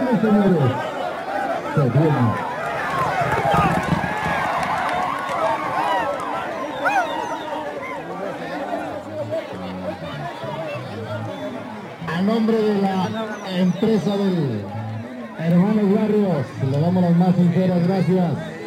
señores. Se viene. A nombre de la empresa del hermano Barrios, le damos las más sinceras gracias.